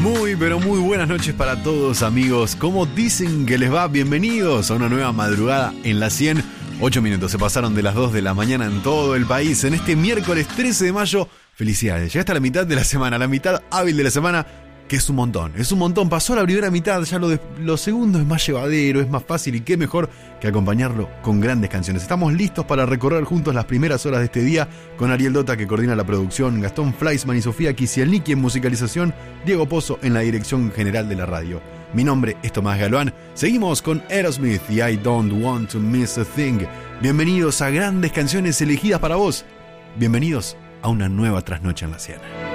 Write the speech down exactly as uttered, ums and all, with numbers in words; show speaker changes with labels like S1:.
S1: Muy, pero muy buenas noches para todos, amigos. ¿Cómo dicen que les va? Bienvenidos a una nueva madrugada en la cien. Ocho minutos se pasaron de las dos de la mañana en todo el país. En este miércoles trece de mayo, felicidades. Llegaste a la mitad de la semana, la mitad hábil de la semana, que es un montón. Es un montón. Pasó la primera mitad, ya lo, de, lo segundo es más llevadero, es más fácil y qué mejor que acompañarlo con grandes canciones. Estamos listos para recorrer juntos las primeras horas de este día con Ariel Dota, que coordina la producción, Gastón Fleischmann y Sofía Kisielnicki en musicalización, Diego Pozo en la dirección general de la radio. Mi nombre es Tomás Galván. Seguimos con Aerosmith y I Don't Want to Miss a Thing. Bienvenidos a grandes canciones elegidas para vos. Bienvenidos a una nueva trasnoche en la cien.